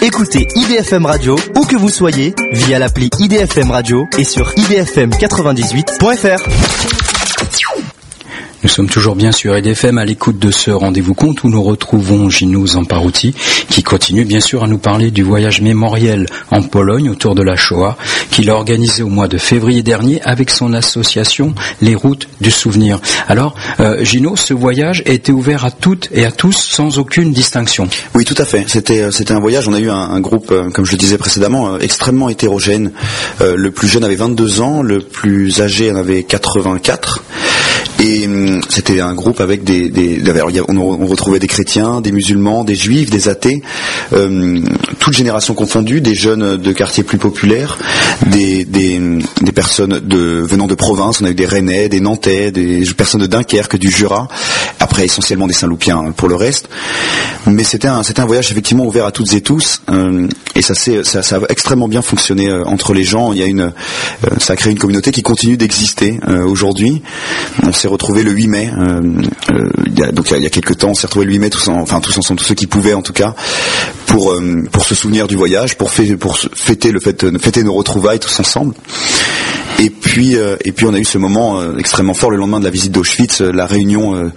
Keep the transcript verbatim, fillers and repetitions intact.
Écoutez I D F M Radio où que vous soyez via l'appli I D F M Radio et sur i d f m quatre-vingt-dix-huit point f r. Nous sommes toujours bien sur I D F M à l'écoute de ce rendez-vous conte où nous retrouvons Gino Zamparuti qui continue bien sûr à nous parler du voyage mémoriel en Pologne autour de la Shoah qu'il a organisé au mois de février dernier avec son association Les Routes du Souvenir. Alors euh, Gino, ce voyage a été ouvert à toutes et à tous sans aucune distinction. Oui, tout à fait. C'était c'était un voyage, on a eu un, un groupe, comme je le disais précédemment, extrêmement hétérogène. Euh, le plus jeune avait vingt-deux ans, le plus âgé en avait quatre-vingt-quatre. Et hum, c'était un groupe avec des, des, des on, on retrouvait des chrétiens, des musulmans, des juifs, des athées, euh, toutes générations confondues, des jeunes de quartiers plus populaires, des, des, des personnes de, venant de province. On a eu des Rennais, des Nantais, des personnes de Dunkerque, du Jura. Après, essentiellement des Saint-Loupiens pour le reste. Mais c'était un, c'était un voyage effectivement ouvert à toutes et tous. Euh, et ça, c'est, ça, ça a extrêmement bien fonctionné euh, entre les gens. Il y a une, euh, ça a créé une communauté qui continue d'exister euh, aujourd'hui. On s'est retrouvé le huit mai. Euh, euh, il y a, donc il y a, il y a quelques temps, on s'est retrouvé le huit mai tous, en, enfin tous ensemble, tous ceux qui pouvaient en tout cas, pour euh, pour se souvenir du voyage, pour fêter, pour fêter le fait, fêter nos retrouvailles tous ensemble. Et puis, euh, et puis on a eu ce moment euh, extrêmement fort le lendemain de la visite d'Auschwitz, euh, la réunion euh,